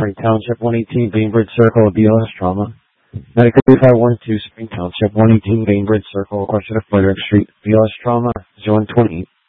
Spring Township, 118 Bainbridge Circle, BLS Trauma. Medical 512 Spring Township, 118 Bainbridge Circle, Orchard of Frederick Street, BLS Trauma, Zone 28.